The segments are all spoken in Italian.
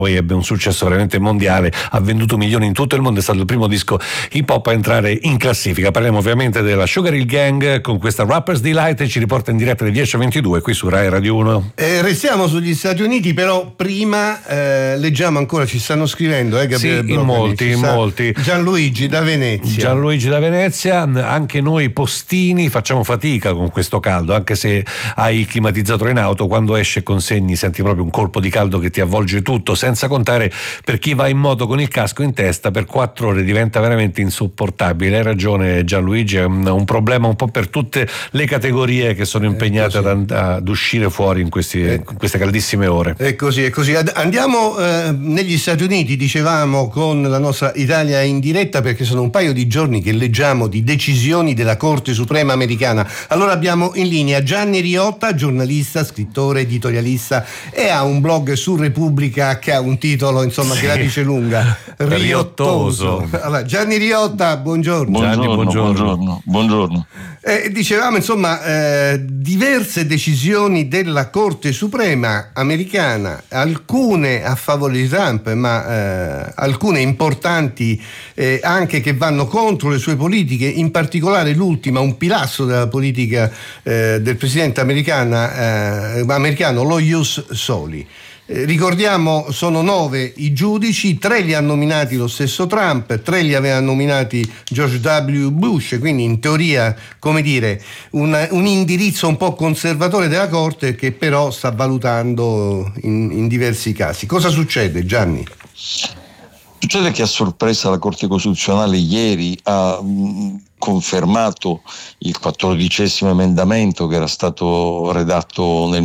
poi ebbe un successo veramente mondiale, ha venduto milioni in tutto il mondo, è stato il primo disco hip hop a entrare in classifica. Parliamo ovviamente della Sugar Hill Gang con questa Rapper's Delight e ci riporta in diretta alle 10:22 qui su Rai Radio 1. Restiamo sugli Stati Uniti, però prima leggiamo ancora, ci stanno scrivendo, Gabriele Broccoli, in molti. Gianluigi da Venezia, anche noi postini facciamo fatica con questo caldo, anche se hai il climatizzatore in auto, quando esce consegni senti proprio un colpo di caldo che ti avvolge tutto, senza contare per chi va in moto con il casco in testa per 4 ore diventa veramente insopportabile. Hai ragione Gianluigi, è un problema un po' per tutte le categorie che sono impegnate ad uscire fuori in queste caldissime ore. È così. Andiamo negli Stati Uniti, dicevamo, con la nostra Italia in diretta, perché sono un paio di giorni che leggiamo di decisioni della Corte Suprema americana. Allora abbiamo in linea Gianni Riotta, giornalista, scrittore, editorialista, e ha un blog su Repubblica che ha un titolo, insomma, che la dice lunga, riottoso. Allora, Gianni Riotta, buongiorno. Buongiorno. Dicevamo, insomma, diverse decisioni della Corte Suprema americana, alcune a favore di Trump, ma alcune importanti anche che vanno contro le sue politiche, in particolare l'ultima, un pilastro della politica del presidente americano, lo ius soli. Ricordiamo, sono 9 i giudici, 3 li ha nominati lo stesso Trump, 3 li aveva nominati George W. Bush, quindi in teoria, come dire, un indirizzo un po' conservatore della Corte, che però sta valutando in diversi casi. Cosa succede, Gianni? Succede che a sorpresa la Corte Costituzionale ieri ha confermato il 14° emendamento che era stato redatto nel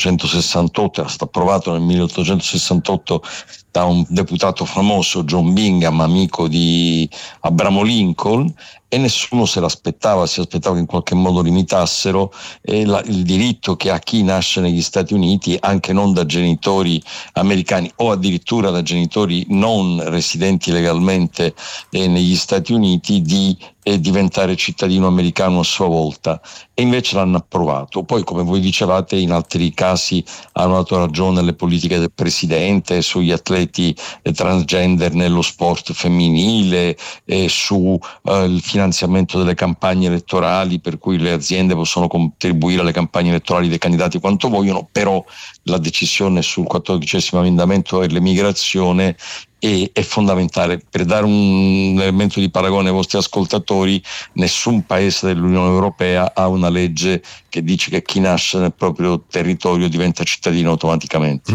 1868, era stato approvato nel 1868 da un deputato famoso, John Bingham, amico di Abramo Lincoln, e nessuno se l'aspettava, si aspettava che in qualche modo limitassero il diritto che ha chi nasce negli Stati Uniti, anche non da genitori americani o addirittura da genitori non residenti legalmente negli Stati Uniti, di diventare cittadino americano a sua volta, e invece l'hanno approvato. Poi, come voi dicevate, in altri casi hanno dato ragione alle politiche del presidente, sugli atleti transgender nello sport femminile, su il finanziamento delle campagne elettorali, per cui le aziende possono contribuire alle campagne elettorali dei candidati quanto vogliono, però la decisione sul 14° emendamento e l'emigrazione è fondamentale. Per dare un elemento di paragone ai vostri ascoltatori, nessun paese dell'Unione Europea ha una legge che dice che chi nasce nel proprio territorio diventa cittadino automaticamente.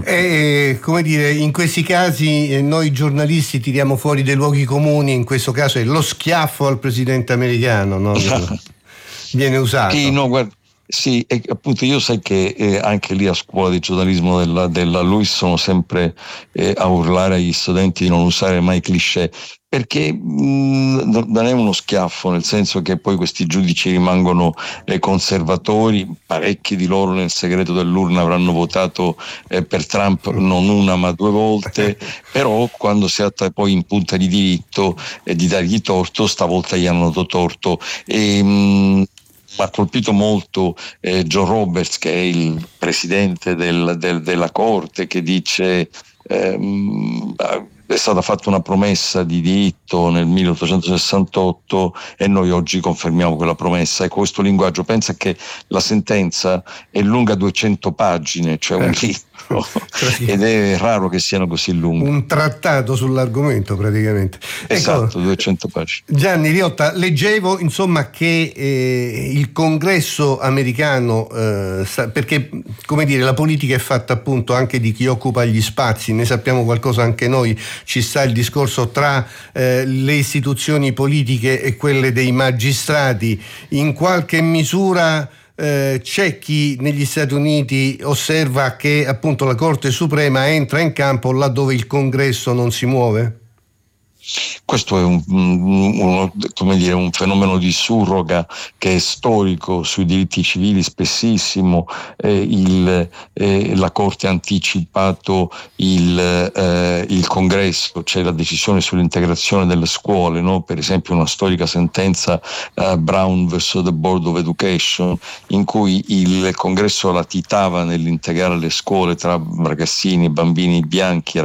Come dire, in questi casi noi giornalisti tiriamo fuori dei luoghi comuni, in questo caso è lo schiaffo al presidente americano, no? Viene usato. Guarda. Sì, e appunto io sai che anche lì a scuola di giornalismo della LUISS sono sempre a urlare agli studenti di non usare mai cliché, perché non è uno schiaffo, nel senso che poi questi giudici rimangono conservatori, parecchi di loro nel segreto dell'urna avranno votato per Trump non una ma 2 volte, però quando si tratta poi in punta di diritto di dargli torto, stavolta gli hanno dato torto. Mi ha colpito molto John Roberts, che è il presidente della Corte, che dice è stata fatta una promessa di diritto nel 1868 e noi oggi confermiamo quella promessa. Ecco, questo linguaggio, pensa che la sentenza è lunga 200 pagine, cioè un libro, ed è raro che siano così lunghi. Un trattato sull'argomento praticamente. Esatto, 200 pagine. Gianni Riotta, leggevo insomma che il Congresso americano, perché come dire, la politica è fatta appunto anche di chi occupa gli spazi, ne sappiamo qualcosa anche noi, ci sta il discorso tra le istituzioni politiche e quelle dei magistrati. In qualche misura c'è chi negli Stati Uniti osserva che appunto la Corte Suprema entra in campo laddove il Congresso non si muove? Questo è un fenomeno di surroga che è storico sui diritti civili. Spessissimo la Corte ha anticipato il Congresso. C'è la decisione sull'integrazione delle scuole, no? Per esempio una storica sentenza Brown vs. the Board of Education, in cui il Congresso latitava nell'integrare le scuole tra ragazzini e bambini bianchi